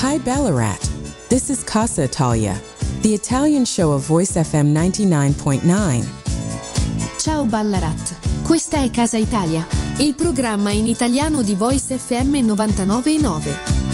Hi Ballarat, this is Casa Italia, the Italian show of Voice FM 99.9. Ciao Ballarat, questa è Casa Italia, il programma in italiano di Voice FM 99.9.